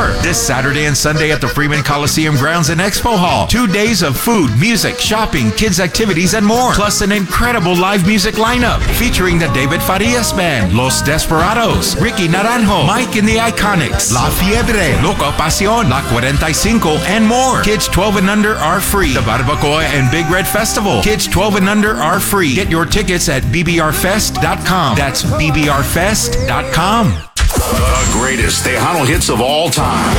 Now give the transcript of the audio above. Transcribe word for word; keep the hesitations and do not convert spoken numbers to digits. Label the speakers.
Speaker 1: ever. This Saturday and Sunday at the Freeman Coliseum grounds and Expo Hall. Two days of food, music, shopping, kids activities, and more. Plus an incredible live music lineup featuring the David Farias Band, Los Desperados, Ricky Naranjo, Mike and the Iconics, La Fiebre, Loca Pasión, La cuarenta y cinco, and more. Kids twelve and under are free. The Barbacoa and Big Red Festival. Kids twelve and under are free. Get your tickets at b b r fest dot com. That's b b r fest dot com.
Speaker 2: The greatest Tejano hits of all time.